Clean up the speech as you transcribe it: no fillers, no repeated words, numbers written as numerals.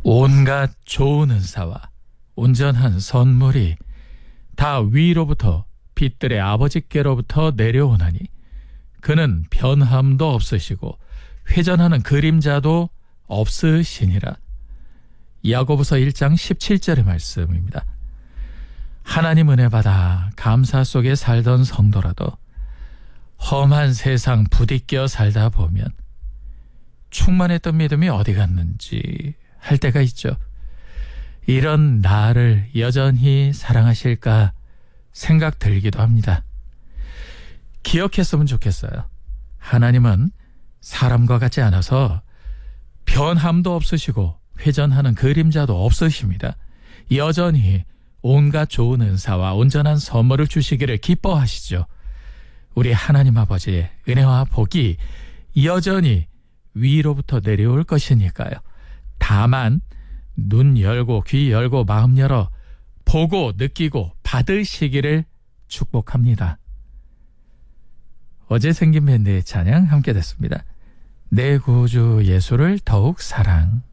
온갖 좋은 은사와 온전한 선물이 다 위로부터 빛들의 아버지께로부터 내려오나니 그는 변함도 없으시고 회전하는 그림자도 없으시니라. 야고보서 1장 17절의 말씀입니다. 하나님 은혜 받아 감사 속에 살던 성도라도 험한 세상 부딪혀 살다 보면 충만했던 믿음이 어디 갔는지 할 때가 있죠. 이런 나를 여전히 사랑하실까 생각 들기도 합니다. 기억했으면 좋겠어요. 하나님은 사람과 같지 않아서 변함도 없으시고 회전하는 그림자도 없으십니다. 여전히 온갖 좋은 은사와 온전한 선물을 주시기를 기뻐하시죠. 우리 하나님 아버지의 은혜와 복이 여전히 위로부터 내려올 것이니까요. 다만 눈 열고 귀 열고 마음 열어 보고 느끼고 받으시기를 축복합니다. 어제 생긴 밴드의 찬양 함께 됐습니다. 내 구주 예수를 더욱 사랑.